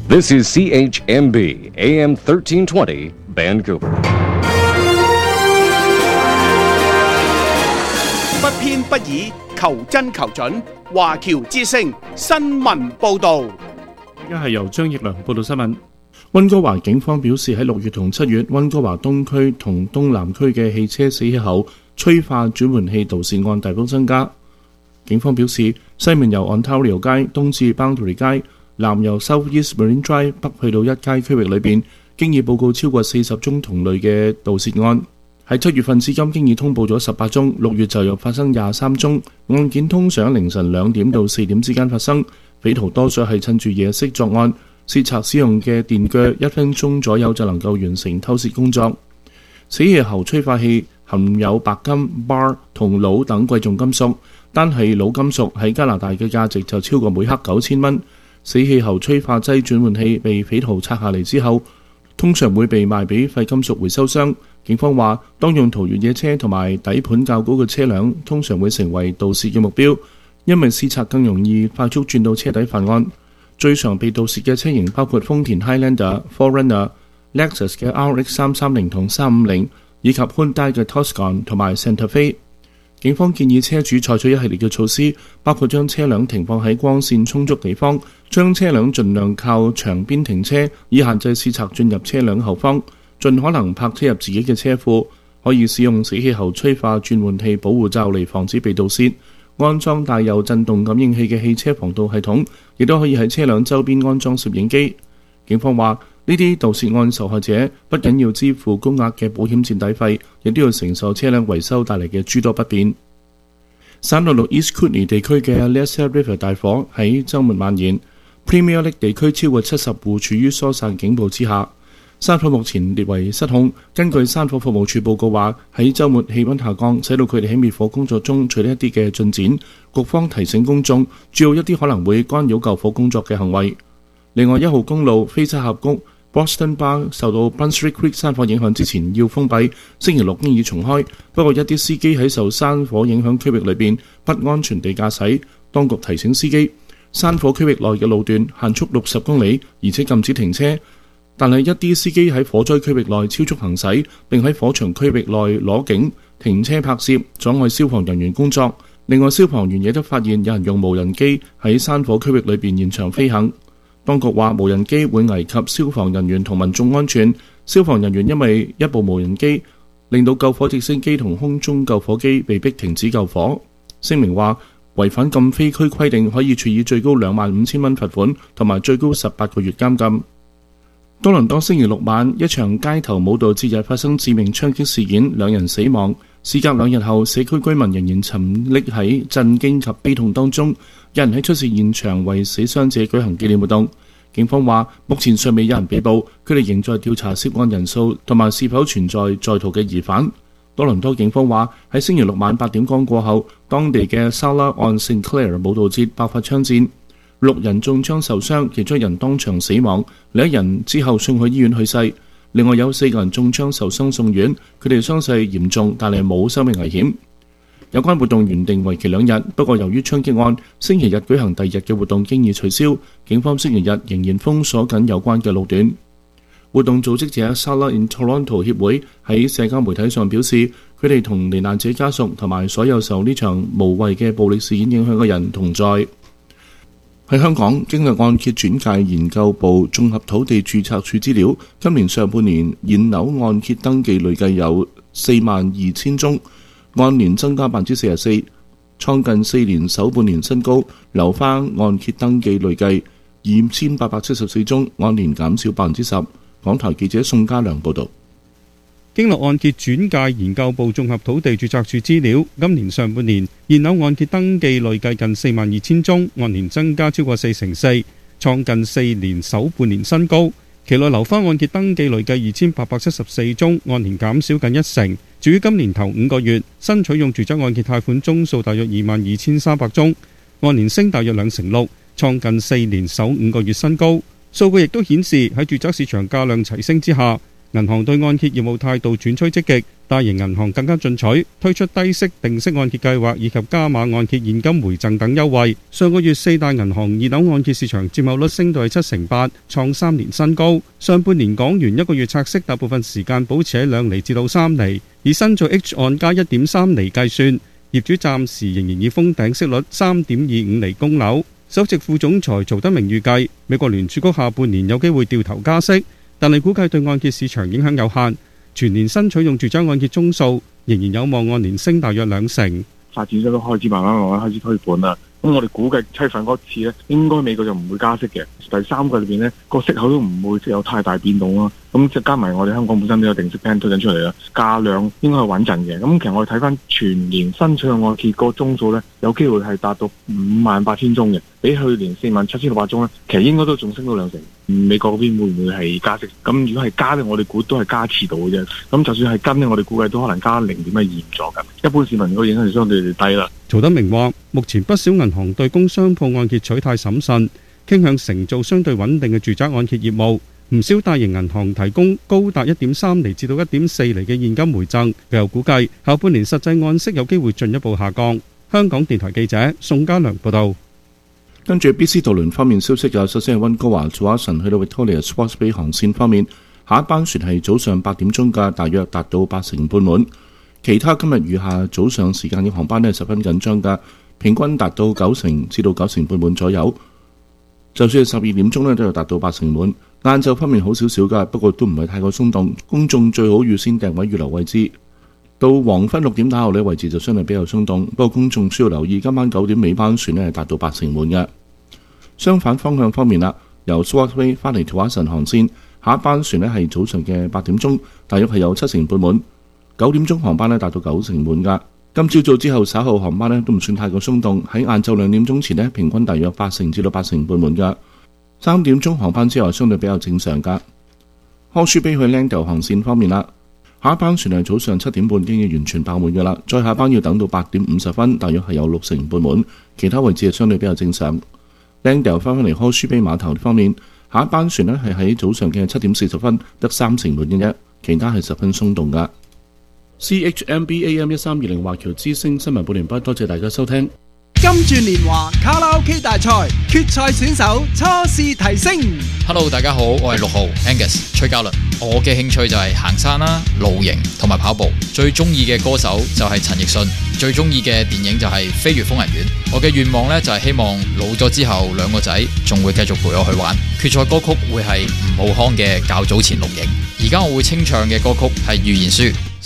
This is CHMB AM 1320 Vancouver。 不偏不倚，求真求準。華僑之聲新聞報導。 而家係由張奕良報道新聞。溫哥華警方表示，喺6月同7月，溫哥華東區同東南區嘅汽車死氣喉催化轉換器盜竊案大幅增加。警方表示，西面由 Ontario 街東至 Boundary 街，南由 South East Marine Drive 北去到一街區域裏邊，經已報告超過40宗同類嘅盜竊案。喺7月份至今，經已通報咗18宗，6月就又發生23宗。案件通常凌晨2點到4點之間發生，匪徒多數係趁住夜色作案。竊賊使用嘅電鋸1分鐘左右就能夠完成偷竊工作。死氣喉催化器含有白金、bar 同鋁等貴重金屬，單係鋁金屬喺加拿大嘅價值就超過每克9000蚊。死氣喉催化劑轉換器被匪徒拆下嚟之後，通常會被賣俾廢金屬回收商。警方話，當用途越野車同埋底盤較高嘅車輛，通常會成為盜竊嘅目標，因為竊賊更容易快速轉到車底犯案。最常被盜竊嘅車型包括豐田 Highlander、Forerunner、Lexus 嘅 RX330 同350，以及 Hyundai 嘅 Tucson 同埋 Santa Fe。警方建議車主採取一系列嘅措施，包括將車輛停放喺光線充足地方，將車輛盡量靠牆邊停車，以限制竊賊進入車輛後方，盡可能泊車入自己嘅車庫，可以使用死氣喉催化轉換器保護罩嚟防止被盜竊。安裝帶有震動感應器嘅汽車防盜系統，亦都可以喺車輛周邊安裝攝影機。警方話，呢啲盜竊案受害者不僅要支付高額嘅保險墊底費，亦都要承受車輛維修帶嚟嘅諸多不便。366 East Kootenay 地區嘅 Lesser River 大火喺週末蔓延， Premier Lake 地區超過70戶處於疏散警報之下。山火目前列為失控。根據山火服務處報告話，喺週末氣溫下降，使到佢哋喺滅火工作中取得一啲嘅進展。局方提醒公眾注意一啲可能會干擾救火工作嘅行為。另外，1號公路菲沙峽谷 Boston Bar 受到 Brunswick Creek 山火影響之前要封閉，星期6經已重開。不過一啲司機喺受山火影響區域裏邊不安全地駕駛，當局提醒司機，山火區域內嘅路段限速60公里，而且禁止停車。但係一啲司機喺火災區域內超速行駛，並喺火場區域內攞景停車拍攝，阻礙消防人員工作。另外，消防員亦都發現有人用無人機喺山火區域裏邊現場飛行。當局話無人機會危及消防人員同民眾安全。消防人員因為一部無人機令到救火直升機同空中救火機被迫停止救火。聲明話，違反禁飛區規定可以處以最高25,000蚊罰款同埋最高18個月監禁。多倫多星期6晚一場街頭舞蹈節日發生致命槍擊事件，2人死亡。事隔2日後，社區居民仍然沉溺喺震驚及悲痛當中。有人喺出事現場為死傷者舉行紀念活動。警方話，目前尚未有人被捕，佢哋仍在調查涉案人數同埋是否存在在逃嘅疑犯。多倫多警方話，喺星期6晚8點剛過後，當地嘅 Sala on St Clair 舞蹈節爆發槍戰。6人中槍受傷，其中1人當場死亡，另1人之後送去醫院去世。另外有4個人中槍受傷送院，佢哋傷勢嚴重，但係冇生命危險。有關活動原定為期2日，不過由於槍擊案，星期日舉行第2日嘅活動經已取消。警方星期日仍然封鎖緊有關嘅路段。活動組織者 Sala in Toronto 協會喺社交媒體上表示，佢哋同罹難者家屬同埋所有受呢場無謂嘅暴力事件影響嘅人同在。喺香港，經歷按揭轉介研究部綜合土地註冊處資料，今年上半年現樓按揭登記累計有42,000宗，按年增加44%，創近4年首半年新高。樓花按揭登記累計2,874宗，按年減少10%。港台記者宋家良報導。 經絡按揭轉介研究部綜合土地註冊處資料，今年上半年現樓按揭登記累計近42,000宗，按年增加超過4%，創近4年首半年新高。期內樓花按揭登記累計2,874宗，按年減少近1成。至於今年頭5個月，新取用住宅按揭貸款宗數大約22,300宗，按年升大約2成6，創近4年首5個月新高。數據亦都顯示喺住宅市場價量齊升之下，銀行對按揭業務態度轉趨積極， 大型銀行更加進取，推出低息定息按揭計劃以及加碼按揭現金回贈等優惠。上個月四大銀行二樓按揭市場佔有率升到係7.8%，創3年新高。上半年港元1個月拆息大部分時間保持喺2厘至到3厘，以新造 H 按加1.3厘計算，業主暫時仍然以封頂息率3.25厘供樓。首席副總裁曹德明預計，美國聯儲局下半年有機會掉頭加息，但係估計對按揭市場影響有限。全年新取用住宅按揭宗數仍然有望按年升大約2成。 發展商都開始慢慢開始推盤啦。咁我哋估計7月份嗰次咧，應該美國就唔會加息嘅。第三季裏邊咧，個息口都唔會有太大變動咯。咁即係加埋我哋香港本身都有定息 plan 推緊出嚟啦，價量應該係穩陣嘅。咁其實我哋睇翻全年新取用按揭個宗數咧，有機會係達到58,000宗嘅，比去年47,600宗咧，其實應該都仲升到2成。美國嗰邊會唔會係加息？咁如果係加咧，我哋估都係加遲到嘅啫。咁就算係跟咧，我哋估計都可能加0.12左右。一般市民個影響就相對低啦。 曹德明話：目前不少銀行對工商鋪按揭取態審慎，傾向承做相對穩定嘅住宅按揭業務。唔少大型銀行提供高達1.3厘至到1.4厘嘅現金回贈。佢又估計下半年實際按息有機會進一步下降。香港電台記者宋家良報道。 跟住 BC 渡輪方面消息，首先係溫哥華做阿神去到 Victoria Sports Bay 航線方面，下一班船係早上8點鐘嘅，大約達到80%半滿。其他今日餘下早上時間嘅航班呢，十分緊張嘅，平均達到90%至到90%半滿左右。就算係12點鐘呢，都有達到80%滿。晏晝方面好少少㗎，不過都唔係太過鬆動。公眾最好預先訂位預留位置。到黃昏6點打後呢，位置就相對比較鬆動。不過公眾需要留意，今晚9點尾班船呢係達到80%滿嘅。相反方向方面啦，由 Swartway 飛翻嚟條華神航線，下一班船呢係早上嘅8點鐘，大約係有70%半滿。9點鐘航班呢達到90%滿㗎。今朝早之後稍後航班呢都唔算太過鬆動，喺晏晝2點鐘前呢，平均大約80%至到80%半滿㗎。3點鐘航班之後相對比較正常㗎。柯舒比去 Langdale 航線方面啦，下一班船係早上7點半已經完全爆滿㗎啦，再下班要等到8點50分，大約係有60%半滿，其他位置係相對比較正常。Langdale 翻返嚟柯舒比碼頭方面，下一班船呢係喺早上嘅7點40分得3成滿嘅啫，其他係十分鬆動㗎。CHMB AM 1320華僑之聲新聞報完畢，多謝大家收聽。 金鑽年華卡拉 OK 大賽決賽選手初試提升。 Hello， 大家好，我係6號 Angus 崔嘉倫。我嘅興趣就係行山啦、露營同埋跑步。最中意嘅歌手就係陳奕迅，最中意嘅電影就係《飛越瘋人院》。我嘅願望呢，就係希望老咗之後2個仔仲會繼續陪我去玩。決賽歌曲會係吳浩康嘅較早前錄影。而家我會清唱嘅歌曲係預言書。